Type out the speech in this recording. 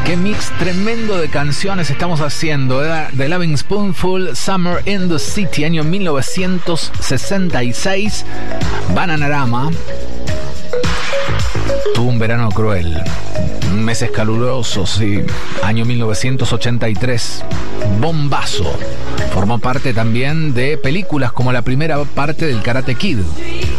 Qué mix tremendo de canciones estamos haciendo. The Loving Spoonful, Summer in the City, año 1966. Bananarama tuvo un verano cruel, meses calurosos, sí. Año 1983, bombazo. Formó parte también de películas como la primera parte del Karate Kid.